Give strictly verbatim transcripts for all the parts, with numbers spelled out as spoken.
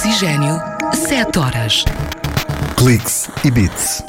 Oxigênio, sete horas. Cliques e Beats.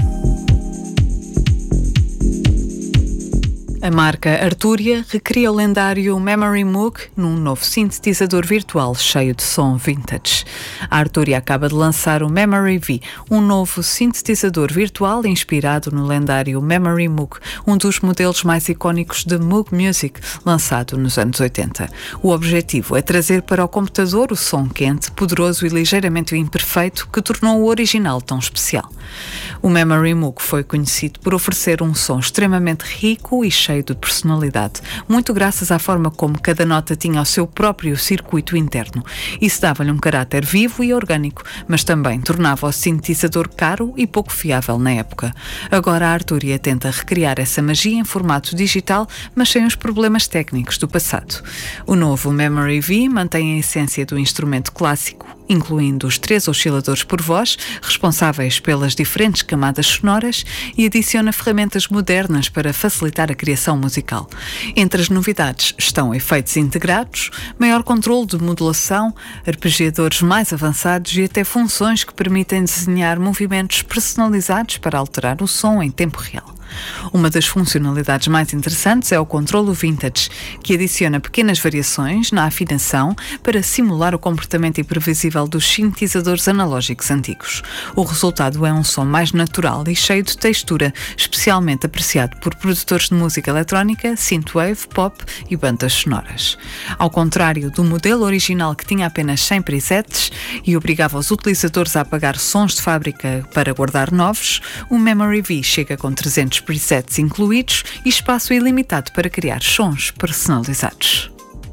A marca Arturia recria o lendário Memory Moog num novo sintetizador virtual cheio de som vintage. A Arturia acaba de lançar o Memory V, um novo sintetizador virtual inspirado no lendário Memory Moog, um dos modelos mais icónicos de Moog Music, lançado nos anos oitenta. O objetivo é trazer para o computador o som quente, poderoso e ligeiramente imperfeito que tornou o original tão especial. O Memory Moog foi conhecido por oferecer um som extremamente rico e cheio de personalidade, muito graças à forma como cada nota tinha o seu próprio circuito interno. Isso dava-lhe um caráter vivo e orgânico, mas também tornava o sintetizador caro e pouco fiável na época. Agora a Arturia tenta recriar essa magia em formato digital, mas sem os problemas técnicos do passado. O novo Memory V mantém a essência do instrumento clássico, incluindo os três osciladores por voz, responsáveis pelas diferentes camadas sonoras, e adiciona ferramentas modernas para facilitar a criação musical. Entre as novidades estão efeitos integrados, maior controle de modulação, arpegiadores mais avançados e até funções que permitem desenhar movimentos personalizados para alterar o som em tempo real. Uma das funcionalidades mais interessantes é o controlo vintage, que adiciona pequenas variações na afinação para simular o comportamento imprevisível dos sintetizadores analógicos antigos. O resultado é um som mais natural e cheio de textura, especialmente apreciado por produtores de música eletrónica, synthwave, pop e bandas sonoras. Ao contrário do modelo original, que tinha apenas cem presets e obrigava os utilizadores a apagar sons de fábrica para guardar novos, o Memory V chega com trezentos presets incluídos e espaço ilimitado para criar sons personalizados.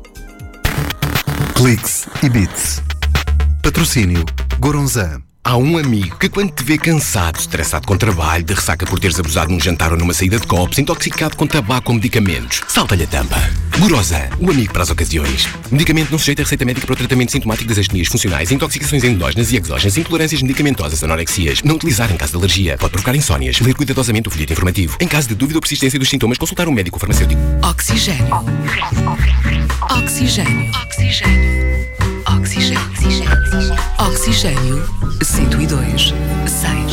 Cliques e Beats. Patrocínio Goronzan. Há um amigo que, quando te vê cansado, estressado com trabalho, de ressaca por teres abusado num jantar ou numa saída de copos, intoxicado com tabaco ou medicamentos, salta-lhe a tampa. Goronzan, o amigo para as ocasiões. Medicamento não sujeito a receita médica para o tratamento sintomático das astenias funcionais, intoxicações endógenas e exógenas, intolerâncias medicamentosas, anorexias. Não utilizar em caso de alergia. Pode provocar insónias. Ler cuidadosamente o folheto informativo. Em caso de dúvida ou persistência dos sintomas, consultar um médico ou farmacêutico. Oxigênio. Oxigênio. Oxigênio. Oxigênio. Oxigênio. cento e dois, seis.